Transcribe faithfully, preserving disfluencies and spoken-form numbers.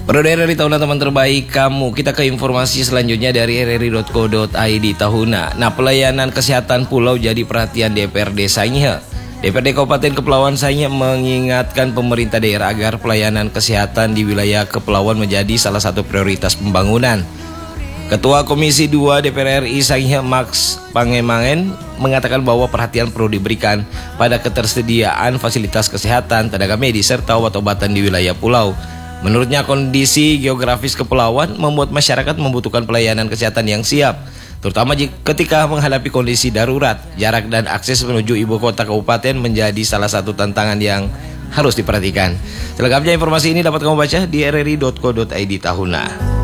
Pro R R I Tahuna, teman terbaik kamu. Kita ke informasi selanjutnya dari r r i dot co dot i d Tahuna. Nah, pelayanan kesehatan pulau jadi perhatian D P R D Sangihe. D P R D Kabupaten Kepulauan Sangihe mengingatkan pemerintah daerah agar pelayanan kesehatan di wilayah kepulauan menjadi salah satu prioritas pembangunan. Ketua Komisi dua D P R R I Sangihe Max Pangemangen mengatakan bahwa perhatian perlu diberikan pada ketersediaan fasilitas kesehatan, tenaga medis, serta obat-obatan di wilayah pulau. Menurutnya, kondisi geografis kepulauan membuat masyarakat membutuhkan pelayanan kesehatan yang siap, terutama ketika menghadapi kondisi darurat. Jarak dan akses menuju ibu kota kabupaten menjadi salah satu tantangan yang harus diperhatikan. Selengkapnya informasi ini dapat kamu baca di r r i dot co dot i d Tahuna.